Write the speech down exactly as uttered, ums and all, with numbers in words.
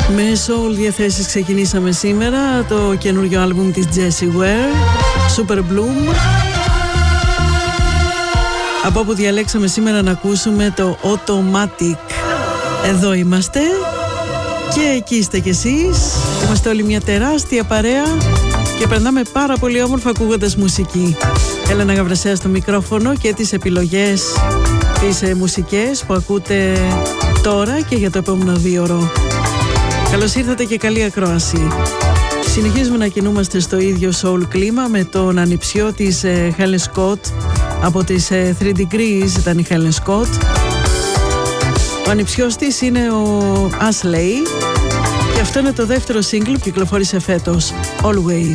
Με soul διαθέσεις ξεκινήσαμε σήμερα το καινούριο άλμπουμ της Jessie Ware, Super Bloom. Από όπου διαλέξαμε σήμερα να ακούσουμε το Automatic. Εδώ είμαστε και εκεί είστε κι εσείς. Είμαστε όλοι μια τεράστια παρέα και περνάμε πάρα πολύ όμορφα ακούγοντας μουσική. Έλενα Γαβρασέα στο μικρόφωνο και τις επιλογές, τις ε, μουσικές που ακούτε τώρα και για το επόμενο δύο ώρο. Καλώς ήρθατε και καλή ακρόαση. Συνεχίζουμε να κινούμαστε στο ίδιο soul κλίμα με τον ανιψιό της ε, Helen Scott. Από τις ε, Three Degrees ήταν η Helen Scott. Ο ανιψιός της είναι ο Ashley και αυτό είναι το δεύτερο single που κυκλοφόρησε φέτος, Always.